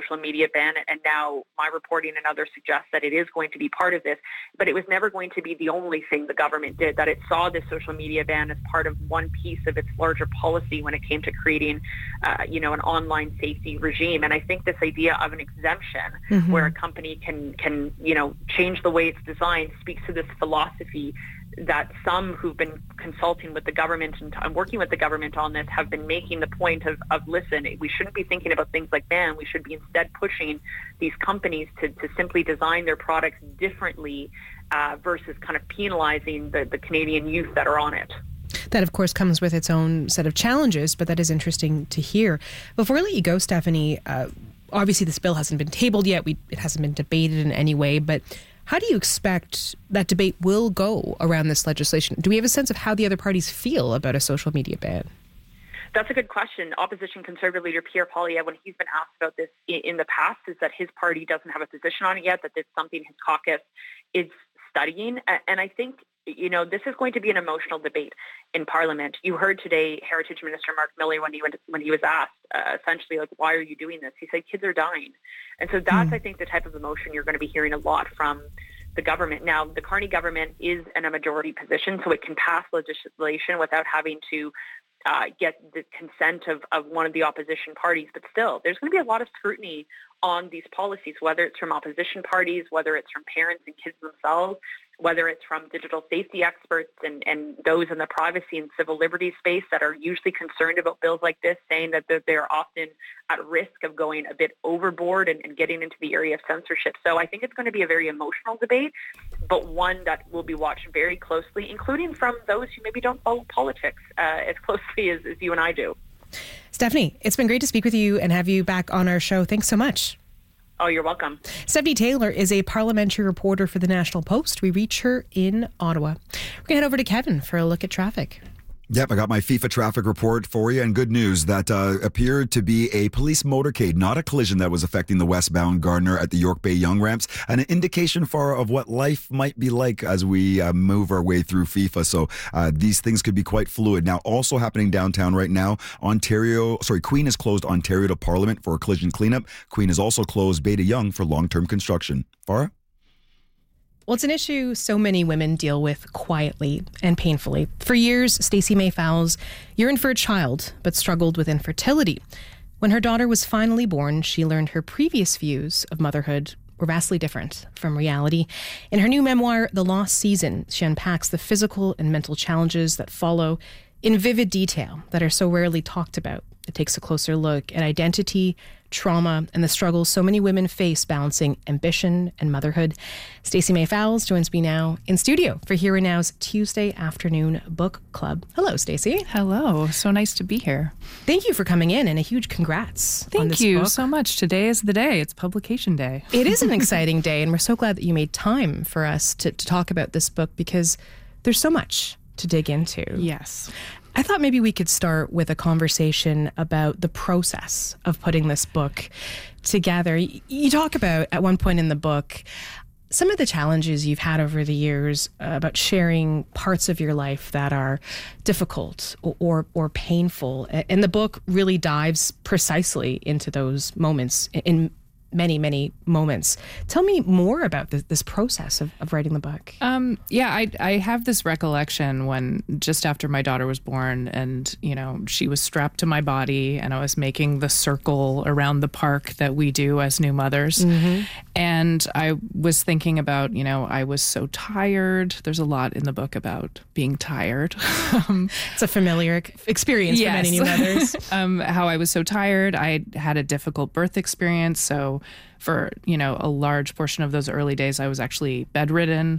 social media ban, and now my reporting and others suggest that it is going to be part of this. But it was never going to be the only thing the government did, that it saw this social media ban as part of one piece of its larger policy when it came to creating, an online safety regime. And I think this idea of an exemption where a company can change the way it's designed speaks to this philosophy that some who've been consulting with the government and working with the government on this have been making the point of listen, we shouldn't be thinking about things like ban. We should be instead pushing these companies to simply design their products differently versus kind of penalizing the Canadian youth that are on it. That, of course, comes with its own set of challenges, but that is interesting to hear. Before I let you go, Stephanie, obviously this bill hasn't been tabled yet. It hasn't been debated in any way, but how do you expect that debate will go around this legislation? Do we have a sense of how the other parties feel about a social media ban? That's a good question. Opposition Conservative leader Pierre Poilievre, when he's been asked about this in the past, is that his party doesn't have a position on it yet, that it's something his caucus is studying. And I think, this is going to be an emotional debate in Parliament. You heard today Heritage Minister Mark Miller when he was asked essentially, like, why are you doing this? He said kids are dying. And so that's, I think, the type of emotion you're going to be hearing a lot from the government. Now, the Carney government is in a majority position, so it can pass legislation without having to get the consent of one of the opposition parties. But still, there's going to be a lot of scrutiny on these policies, whether it's from opposition parties, whether it's from parents and kids themselves, whether it's from digital safety experts and those in the privacy and civil liberties space that are usually concerned about bills like this, saying that they're often at risk of going a bit overboard and getting into the area of censorship. So I think it's going to be a very emotional debate, but one that will be watched very closely, including from those who maybe don't follow politics as closely as you and I do. Stephanie, it's been great to speak with you and have you back on our show. Thanks so much. Oh, you're welcome. Stephanie Taylor is a parliamentary reporter for the National Post. We reach her in Ottawa. We're going to head over to Kevin for a look at traffic. Yep, I got my FIFA traffic report for you, and good news that appeared to be a police motorcade, not a collision that was affecting the westbound Gardiner at the York Bay Yonge ramps, and an indication of what life might be like as we move our way through FIFA. So these things could be quite fluid. Now, also happening downtown right now, Queen has closed Ontario to Parliament for a collision cleanup. Queen has also closed Bay to Yonge for long-term construction. Farah? Well, it's an issue so many women deal with quietly and painfully. For years, Stacey May Fowles yearned for a child, but struggled with infertility. When her daughter was finally born, she learned her previous views of motherhood were vastly different from reality. In her new memoir, The Lost Season, she unpacks the physical and mental challenges that follow in vivid detail that are so rarely talked about. It takes a closer look at identity, trauma, and the struggles so many women face balancing ambition and motherhood. Stacey May Fowles joins me now in studio for Here and Now's Tuesday afternoon book club. Hello, Stacey. Hello. So nice to be here. Thank you for coming in, and a huge congrats on this book. Thank you so much. Today is the day. It's publication day. It is an exciting day, and we're so glad that you made time for us to talk about this book because there's so much to dig into. Yes. I thought maybe we could start with a conversation about the process of putting this book together. You talk about, at one point in the book, some of the challenges you've had over the years about sharing parts of your life that are difficult or painful. And the book really dives precisely into those moments in many, many moments. Tell me more about this process of writing the book. I have this recollection when just after my daughter was born and, she was strapped to my body and I was making the circle around the park that we do as new mothers. Mm-hmm. And I was thinking about, I was so tired. There's a lot in the book about being tired. It's a familiar experience for many new mothers. How I was so tired. I had a difficult birth experience. So for, a large portion of those early days, I was actually bedridden.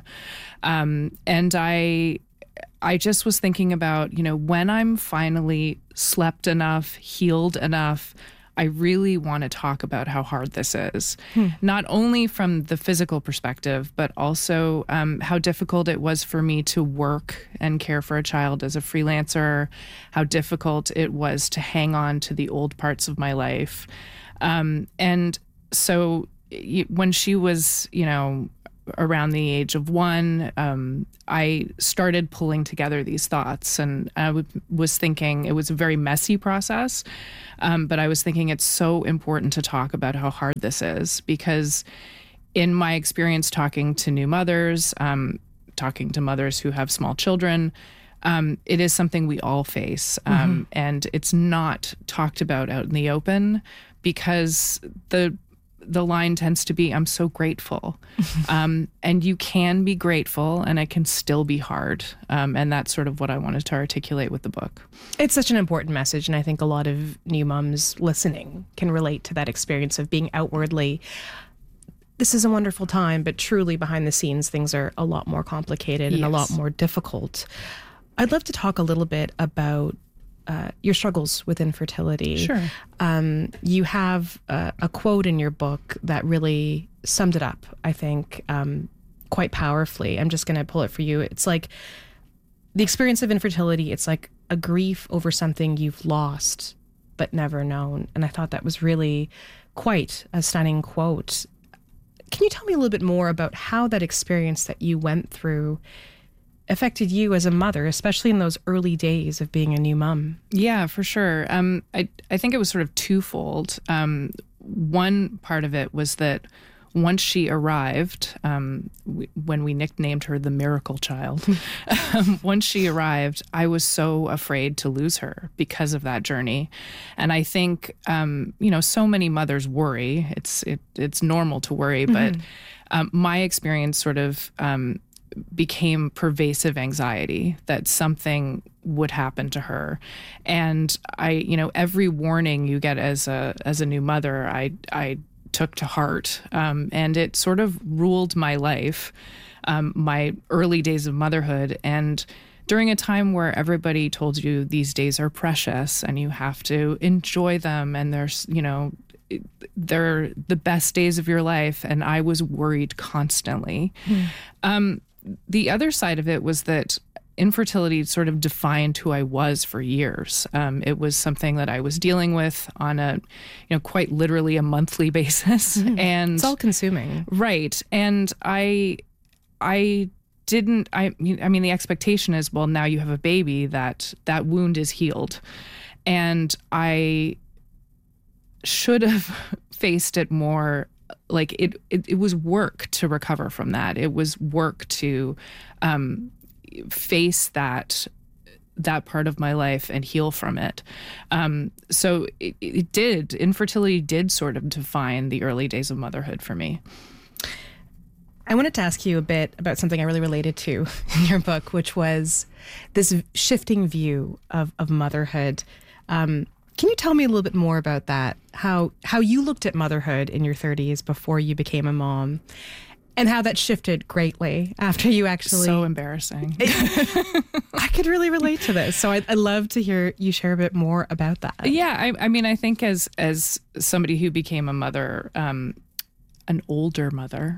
And I just was thinking about, when I'm finally slept enough, healed enough, I really want to talk about how hard this is, not only from the physical perspective, but also how difficult it was for me to work and care for a child as a freelancer, how difficult it was to hang on to the old parts of my life. And so when she was, around the age of 1, I started pulling together these thoughts, and I was thinking it was a very messy process, but I was thinking it's so important to talk about how hard this is, because in my experience talking to new mothers, talking to mothers who have small children, it is something we all face, and it's not talked about out in the open, because the line tends to be, I'm so grateful. And you can be grateful, and it can still be hard. And that's sort of what I wanted to articulate with the book. It's such an important message, and I think a lot of new moms listening can relate to that experience of being outwardly, this is a wonderful time, but truly behind the scenes, things are a lot more complicated and a lot more difficult. I'd love to talk a little bit about your struggles with infertility. Sure. You have a quote in your book that really summed it up, I think, quite powerfully. I'm just going to pull it for you. It's like, the experience of infertility, it's like a grief over something you've lost but never known. And I thought that was really quite a stunning quote. Can you tell me a little bit more about how that experience that you went through affected you as a mother, especially in those early days of being a new mom? Yeah, for sure. I think it was sort of twofold. One part of it was that once she arrived, when we nicknamed her the miracle child, once she arrived, I was so afraid to lose her because of that journey. And I think, so many mothers worry. It's normal to worry, but my experience sort of became pervasive anxiety that something would happen to her. And every warning you get as a new mother, I took to heart. And it sort of ruled my life, my early days of motherhood. And during a time where everybody told you these days are precious and you have to enjoy them, and they're the best days of your life. And I was worried constantly. The other side of it was that infertility sort of defined who I was for years. It was something that I was dealing with on a, quite literally a monthly basis. And it's all consuming. Right. And I mean, the expectation is, well, now you have a baby, that wound is healed. And I should have faced it more. Like it was work to recover from that. It was work to face that part of my life and heal from it. So infertility did sort of define the early days of motherhood for me. I wanted to ask you a bit about something I really related to in your book, which was this shifting view of motherhood. Can you tell me a little bit more about that? How you looked at motherhood in your 30s before you became a mom, and how that shifted greatly after you actually... So embarrassing. I could really relate to this. So I'd love to hear you share a bit more about that. Yeah, I mean, I think as somebody who became a mother, an older mother,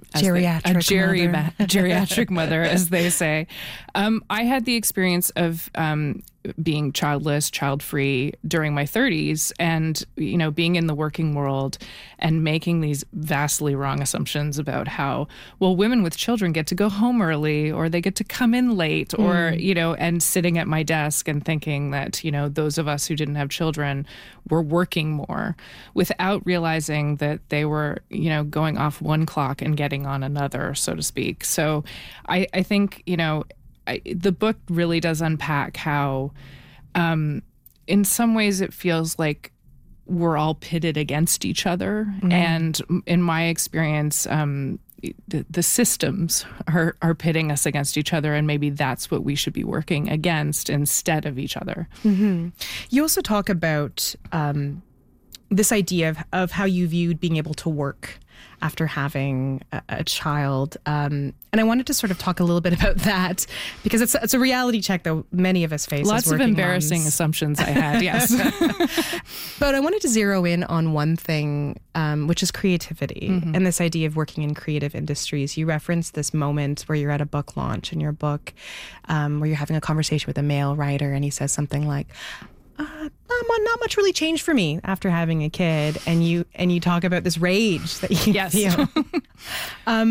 geriatric mother, as they say, I had the experience of being childless, child-free during my 30s, and being in the working world and making these vastly wrong assumptions about how, well, women with children get to go home early, or they get to come in late, or and sitting at my desk and thinking that those of us who didn't have children were working more, without realizing that they were going off one clock and getting on another, so to speak. So I think the book really does unpack how, in some ways, it feels like we're all pitted against each other. And in my experience, the systems are pitting us against each other, and maybe that's what we should be working against instead of each other. You also talk about this idea of how you viewed being able to work after having a child. And I wanted to sort of talk a little bit about that, because it's a reality check that many of us face. Lots of embarrassing assumptions I had, yes. But I wanted to zero in on one thing, which is creativity, and this idea of working in creative industries. You referenced this moment where you're at a book launch in your book, where you're having a conversation with a male writer, and he says something like, not much really changed for me after having a kid, and you talk about this rage that you feel.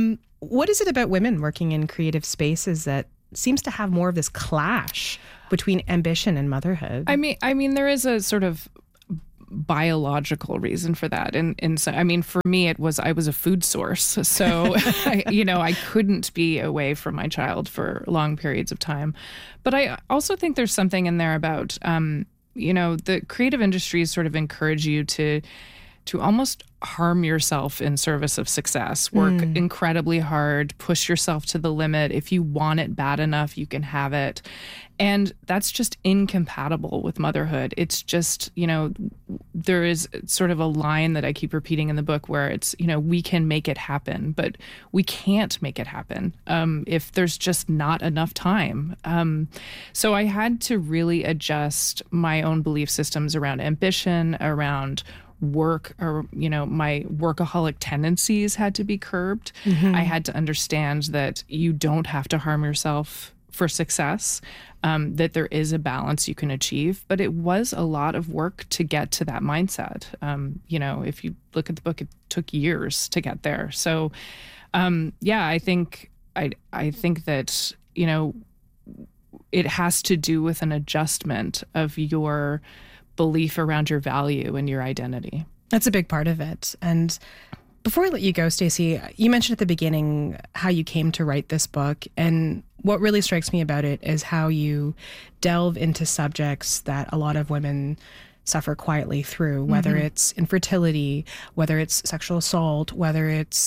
What is it about women working in creative spaces that seems to have more of this clash between ambition and motherhood? I mean, there is a sort of biological reason for that. And so, I mean, for me, I was a food source. So, I couldn't be away from my child for long periods of time. But I also think there's something in there about, the creative industries sort of encourage you to almost harm yourself in service of success, work incredibly hard, push yourself to the limit. If you want it bad enough, you can have it. And that's just incompatible with motherhood. It's just, there is sort of a line that I keep repeating in the book where it's, we can make it happen, but we can't make it happen if there's just not enough time. So I had to really adjust my own belief systems around ambition, around work, or my workaholic tendencies had to be curbed. I had to understand that you don't have to harm yourself for success, that there is a balance you can achieve, but it was a lot of work to get to that mindset. If you look at the book, it took years to get there. So I think that it has to do with an adjustment of your belief around your value and your identity. That's a big part of it. And before I let you go, Stacey, you mentioned at the beginning how you came to write this book. And what really strikes me about it is how you delve into subjects that a lot of women suffer quietly through, whether it's infertility, whether it's sexual assault, whether it's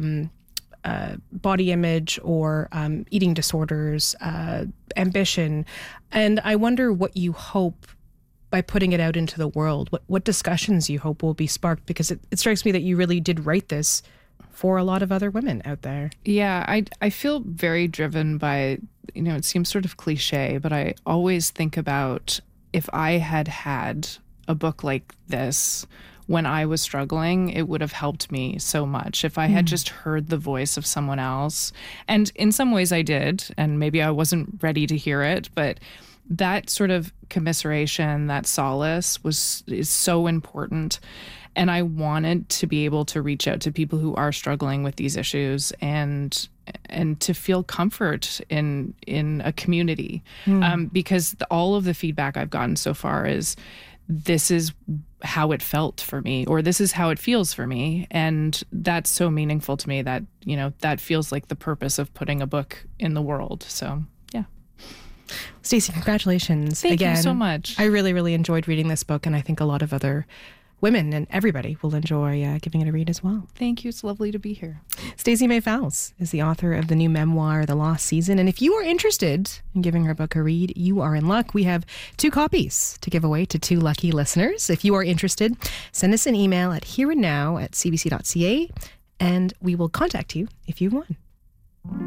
body image or eating disorders, ambition. And I wonder what you hope by putting it out into the world, what discussions you hope will be sparked, because it strikes me that you really did write this for a lot of other women out there. Yeah, I feel very driven by, it seems sort of cliche, but I always think about if I had had a book like this when I was struggling, it would have helped me so much. If I had just heard the voice of someone else, and in some ways I did, and maybe I wasn't ready to hear it, but that sort of commiseration, that solace is so important. And I wanted to be able to reach out to people who are struggling with these issues and to feel comfort in a community. Because all of the feedback I've gotten so far is, this is how it felt for me, or this is how it feels for me. And that's so meaningful to me that, that feels like the purpose of putting a book in the world. So, yeah. Stacey, congratulations. Thank you so much. I really, really enjoyed reading this book, and I think a lot of other women and everybody will enjoy giving it a read as well. Thank you. It's lovely to be here. Stacey May Fowles is the author of the new memoir, The Lost Season. And if you are interested in giving her book a read, you are in luck. We have 2 copies to give away to 2 lucky listeners. If you are interested, send us an email at hereandnow@cbc.ca, and we will contact you if you won.